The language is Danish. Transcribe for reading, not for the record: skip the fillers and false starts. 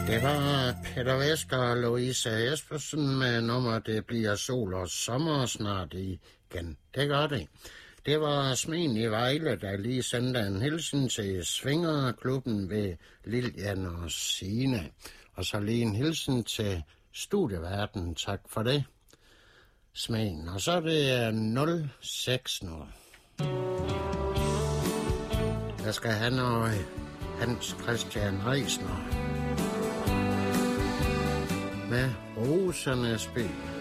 Det var Peter Væsker og Louise Espersen med nummer Det bliver sol og sommer snart igen. Det gør det. Det var Smeden i Vejle, der lige sendte en hilsen til Svingerklubben ved Lilian og Signe. Og så lige en hilsen til Studieverden. Tak for det, Smeden. Og så er det 06 nu. Jeg skal have noget Hans Christian Reisner med Rosernes Spil.